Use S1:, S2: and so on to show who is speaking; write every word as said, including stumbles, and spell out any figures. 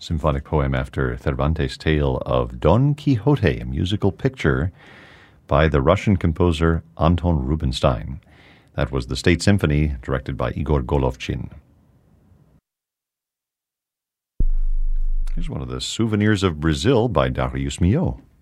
S1: symphonic poem after Cervantes' tale of Don Quixote, a musical picture by the Russian composer Anton Rubinstein. That was the State Symphony, directed by Igor Golovchin. Here's one of the Souvenirs of Brazil by Darius Milhaud.